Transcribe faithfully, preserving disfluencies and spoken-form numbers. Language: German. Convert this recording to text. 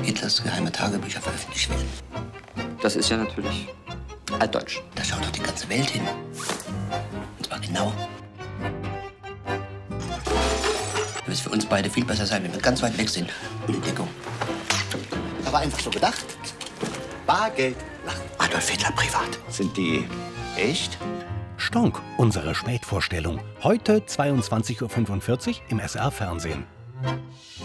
Hitlers geheime Tagebücher veröffentlicht werden. Das ist ja natürlich altdeutsch. Da schaut doch die ganze Welt hin. Und zwar genau. Das wird für uns beide viel besser sein, wenn wir ganz weit weg sind. In Deckung. Das war einfach so gedacht. Bargeld. Adolf Hitler privat. Sind die echt? Stonk, unsere Spätvorstellung. Heute zweiundzwanzig Uhr fünfundvierzig im S R Fernsehen.